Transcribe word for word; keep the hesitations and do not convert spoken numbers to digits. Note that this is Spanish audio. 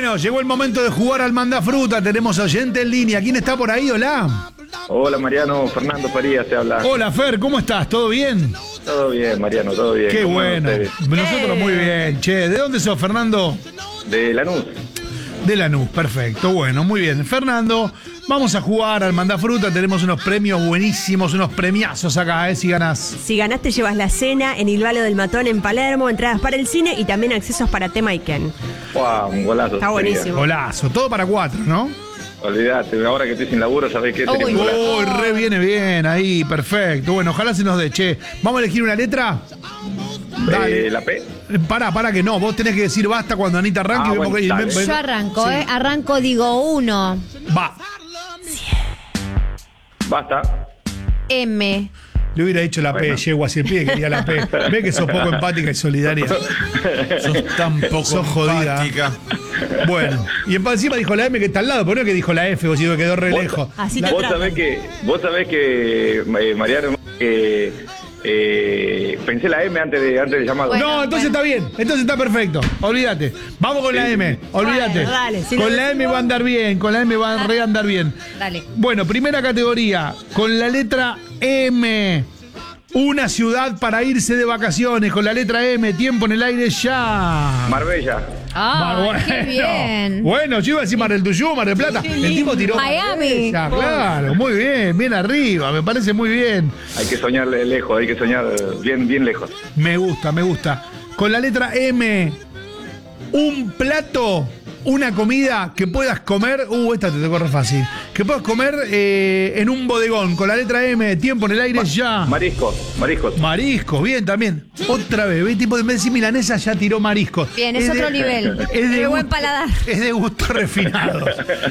Bueno, llegó el momento de jugar al Mandafruta. Tenemos oyente en línea. ¿Quién está por ahí? Hola. Hola Mariano, Fernando Farías te habla. Hola Fer, ¿cómo estás? ¿Todo bien? Todo bien, Mariano, todo bien. Qué bueno. Nosotros muy bien. Che, ¿de dónde sos, Fernando? De Lanús. De Lanús, perfecto. Bueno, muy bien. Fernando, vamos a jugar al Mandafruta. Tenemos unos premios buenísimos, unos premiazos acá, ¿eh? Si ganás. Si ganás te llevas la cena en Il Valo del Matón en Palermo, entradas para el cine y también accesos para Tema y Ken. Wow, un golazo. Está buenísimo. Golazo, todo para cuatro, ¿no? Olvídate, ahora que estoy sin laburo, ¿sabés qué? Uy, Tenés un golazo. Uy, re viene bien ahí, perfecto. Bueno, ojalá se nos dé. Che, ¿vamos a elegir una letra? Dale. Eh, ¿La P? Eh, Pará, pará que no. Vos tenés que decir basta cuando Anita arranque. Ah, y vemos bueno, que- dale. me- me- Yo arranco, Sí. ¿eh? Arranco, digo uno. Va. Basta. M. Le hubiera dicho la Bueno. P, yegua, si el pibe quería la P. Ve que sos poco empática y solidaria. Sos tan poco Sos jodida. empática. Bueno, y encima dijo la M que está al lado, pero no es que dijo la F, vos digo que quedó re Vos- lejos. Así La- te Vos tratan. sabés que, vos sabés que eh, Mariano, que eh, pensé la M antes de, antes de llamado. Bueno. No, entonces está bien, entonces está perfecto. Olvídate. Vamos con la M, olvídate. Bueno, dale, si con lo la M decimos- va a andar bien, con la M va a re andar bien. Dale. Bueno, primera categoría, con la letra M. Una ciudad para irse de vacaciones, con la letra M, tiempo en el aire ya. Marbella. ¡Ah, Ah, qué bien! Bueno, yo iba a decir Mar del Tuyú, Mar del Plata. El tipo tiró. Miami. Ya, claro, muy bien, bien arriba, me parece muy bien. Hay que soñar lejos, hay que soñar bien, bien lejos. Me gusta, me gusta. Con la letra M, un plato, una comida que puedas comer. Uh, esta te tocó re fácil. Que puedas comer eh, en un bodegón. Con la letra M, tiempo en el aire ya. Mariscos, mariscos. Mariscos, bien también. Otra vez, ve, tipo de vez de decir milanesa ya tiró mariscos. Bien, es de- otro nivel. Es de De buen gusto- paladar. Es de gusto refinado.